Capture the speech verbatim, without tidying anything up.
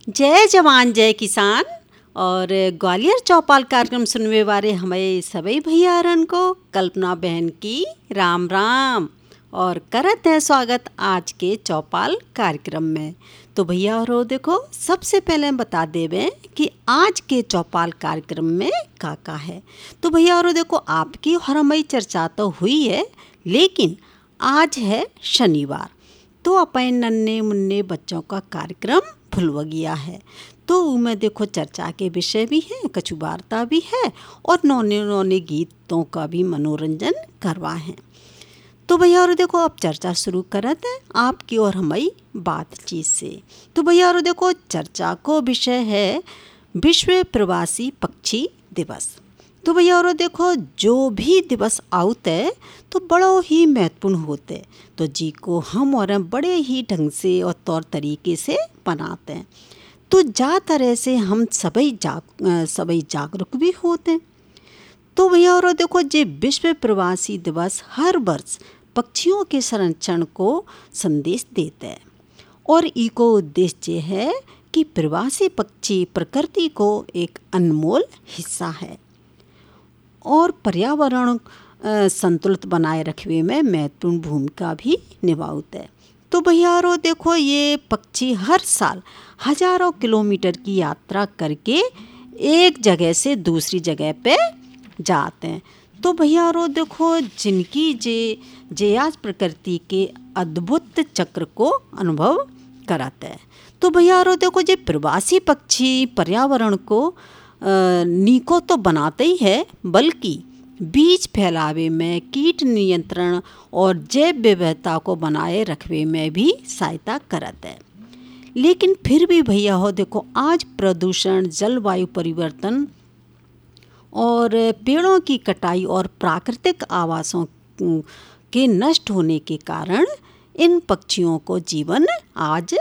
जय जवान जय किसान और ग्वालियर चौपाल कार्यक्रम सुनने वाले हमारे सभी भैयारन को कल्पना बहन की राम राम और करत है स्वागत आज के चौपाल कार्यक्रम में। तो भैया और देखो सबसे पहले बता देवे कि आज के चौपाल कार्यक्रम में का का है। तो भैया और देखो आपकी और हमारी चर्चा तो हुई है, लेकिन आज है शनिवार, तो अपन नन्हे मुन्ने बच्चों का कार्यक्रम भुलवा गया है। तो उनमें देखो चर्चा के विषय भी हैं, कछु वार्ता भी है और नौने नौने गीतों का भी मनोरंजन करवा है। तो भैया और देखो अब चर्चा शुरू करते हैं आपकी और हमारी बातचीत से। तो भैया और देखो चर्चा को विषय है विश्व प्रवासी पक्षी दिवस। तो भैया और देखो जो भी दिवस आउत है तो बड़ो ही महत्वपूर्ण होते, तो जी को हम और बड़े ही ढंग से और तौर तरीके से बनाते हैं। तो जा तरह से हम सभी जाग सभी जागरूक भी होते हैं। तो भैया और देखो जे विश्व प्रवासी दिवस हर वर्ष पक्षियों के संरक्षण को संदेश देते हैं और इको उद्देश्य है कि प्रवासी पक्षी प्रकृति को एक अनमोल हिस्सा है और पर्यावरण संतुलित बनाए रखने में महत्वपूर्ण भूमिका भी निभाते हैं। तो भैया और देखो ये पक्षी हर साल हजारों किलोमीटर की यात्रा करके एक जगह से दूसरी जगह पे जाते हैं। तो भैया और देखो जिनकी जे जे आज प्रकृति के अद्भुत चक्र को अनुभव कराते हैं। तो भैया और देखो जे प्रवासी पक्षी पर्यावरण को नीको तो बनाते ही है, बल्कि बीज फैलावे में, कीट नियंत्रण और जैव विविधता को बनाए रखने में भी सहायता करते हैं। लेकिन फिर भी भैया हो देखो आज प्रदूषण, जलवायु परिवर्तन और पेड़ों की कटाई और प्राकृतिक आवासों के नष्ट होने के कारण इन पक्षियों को जीवन आज